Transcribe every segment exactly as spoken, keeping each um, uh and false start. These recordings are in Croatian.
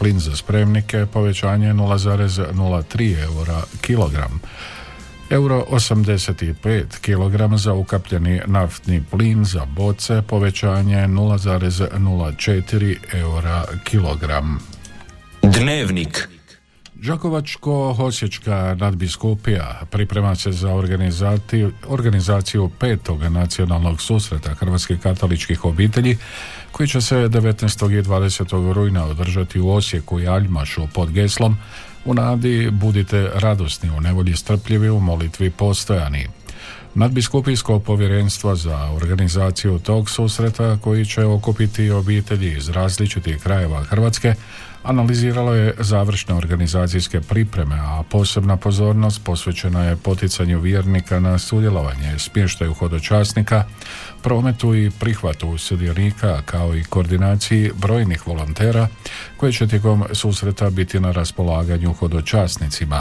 plin za spremnike povećanje nula zarez nula tri eura kilogram. Euro osamdeset pet kilograma za ukapljeni naftni plin za boce povećanje nula zarez nula četiri eura kilogram. Dnevnik. Đakovačko-osječka nadbiskupija priprema se za organizaciju, organizaciju petog nacionalnog susreta hrvatskih katoličkih obitelji koji će se devetnaestog i dvadesetog rujna održati u Osijeku i Aljmašu pod geslom "U nadi budite radosni, u nevolji strpljivi, u molitvi postojani". Nadbiskupijsko povjerenstvo za organizaciju tog susreta, koji će okupiti obitelji iz različitih krajeva Hrvatske, analiziralo je završne organizacijske pripreme, a posebna pozornost posvećena je poticanju vjernika na sudjelovanje, smještaju hodočasnika, prometu i prihvatu sudionika, kao i koordinaciji brojnih volontera koji će tijekom susreta biti na raspolaganju hodočasnicima.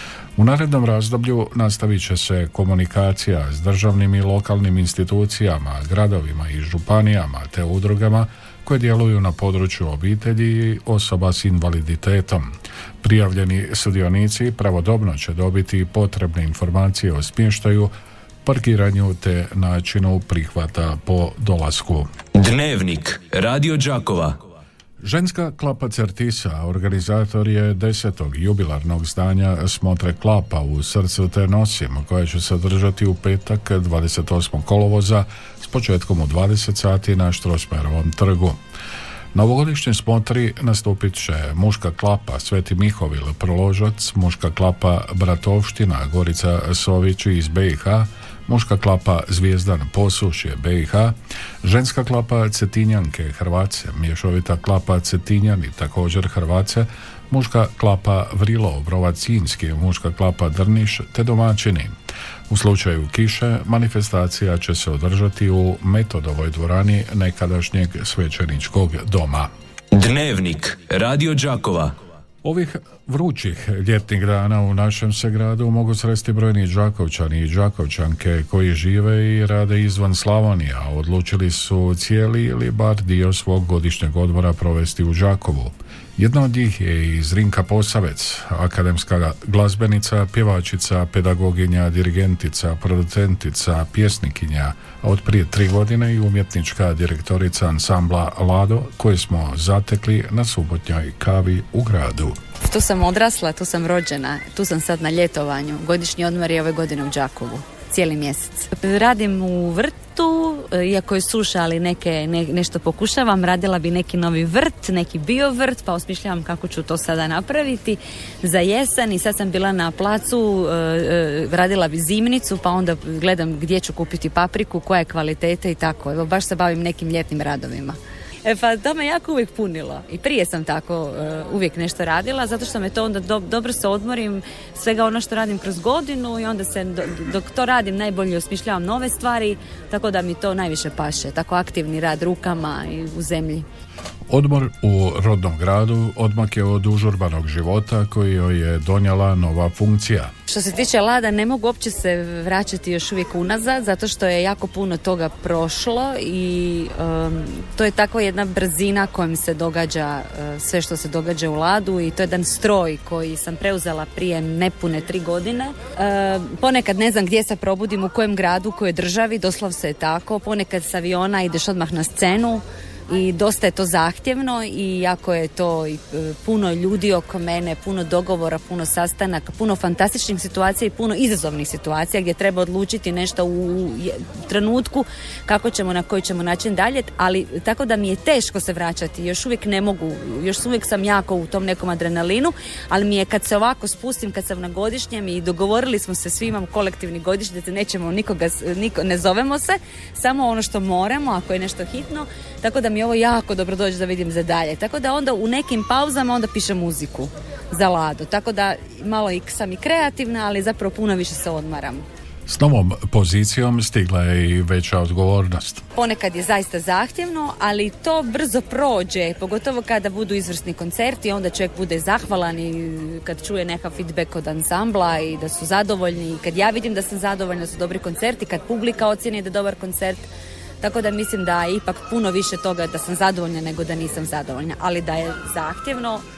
U narednom razdoblju nastavit će se komunikacija s državnim i lokalnim institucijama, gradovima i županijama te udrugama koje djeluju na području obitelji i osoba s invaliditetom. Prijavljeni sudionici pravodobno će dobiti potrebne informacije o smještaju, parkiranju te načinu prihvata po dolasku. Dnevnik Radio Đakova. Ženska klapa Certisa organizator je desetog jubilarnog zdanja Smotre klapa u srcu te nosim, koje će se održati u petak dvadeset osmog kolovoza s početkom u dvadeset sati na Štrosmajerovom trgu. Na ovogodišnjoj smotri nastupit će muška klapa Sveti Mihovil Proložac, muška klapa Bratovština Gorica Sović iz B i H, muška klapa Zvijezdan Posušje B i H, ženska klapa Cetinjanke Hrvace, mješovita klapa Cetinjani također Hrvace, muška klapa Vrilo Obrovac-Cinski, muška klapa Drniš te domaćini. U slučaju kiše manifestacija će se održati u Metodovoj dvorani nekadašnjeg svećeničkog doma. Dnevnik Radio Đakova. Ovih vrućih ljetnih dana u našem se gradu mogu sresti brojni Đakovčani i Đakovčanke koji žive i rade izvan Slavonije, a odlučili su cijeli ili bar dio svog godišnjeg odmora provesti u Đakovu. Jedna od njih je i Zrinka Posavec, akademska glazbenica, pjevačica, pedagoginja, dirigentica, producentica, pjesnikinja, a od prije tri godine i umjetnička direktorica ansambla Lado, koje smo zatekli na subotnjoj kavi u gradu. Tu sam odrasla, tu sam rođena, tu sam sad na ljetovanju. Godišnji odmor je ove godine u Đakovu. Cijeli mjesec. Radim u vrtu, iako je suša, ali neke, ne, nešto pokušavam. Radila bi neki novi vrt, neki bio vrt, pa osmišljavam kako ću to sada napraviti za jesen. I sad sam bila na placu, radila bi zimnicu, pa onda gledam gdje ću kupiti papriku, koja je kvaliteta i tako. Evo, baš se bavim nekim ljetnim radovima. E pa to me jako uvijek punilo. I prije sam tako uh, uvijek nešto radila, zato što me to onda do, dobro se odmorim svega ono što radim kroz godinu i onda se do, dok to radim najbolje osmišljavam nove stvari, tako da mi to najviše paše. Tako aktivni rad rukama i u zemlji. Odmor u rodnom gradu odmak je od užurbanog života koji joj je donijela nova funkcija. Što se tiče Lada, ne mogu uopće se vraćati još uvijek unazad, zato što je jako puno toga prošlo i um, to je tako jedna brzina kojom se događa uh, sve što se događa u Ladu i to je jedan stroj koji sam preuzela prije nepune tri godine. Uh, ponekad ne znam gdje se probudim, u kojem gradu, u kojoj državi, doslovce je tako. Ponekad s aviona ideš odmah na scenu i dosta je to zahtjevno i jako je to i puno ljudi oko mene, puno dogovora, puno sastanaka, puno fantastičnih situacija i puno izazovnih situacija gdje treba odlučiti nešto u trenutku kako ćemo, na koji ćemo način dalje, ali tako da mi je teško se vraćati, još uvijek ne mogu, još uvijek sam jako u tom nekom adrenalinu, ali mi je kad se ovako spustim, kad sam na godišnjem i dogovorili smo se, svi imamo kolektivni godišnji, da nećemo nikoga, niko, ne zovemo se, samo ono što moramo, ako je nešto hitno, tako da mi ovo jako dobro dođe da vidim za dalje. Tako da onda u nekim pauzama onda pišem muziku za Lado. Tako da malo i sam i kreativna, ali zapravo puno više se odmaram. S novom pozicijom stigla je i veća odgovornost. Ponekad je zaista zahtjevno, ali to brzo prođe, pogotovo kada budu izvrsni koncerti, onda čovjek bude zahvalan i kad čuje neka feedback od ansambla i da su zadovoljni, i kad ja vidim da sam zadovoljna, da su dobri koncerti, kad publika ocjeni da je dobar koncert. Tako da mislim da je ipak puno više toga da sam zadovoljna nego da nisam zadovoljna, ali da je zahtjevno,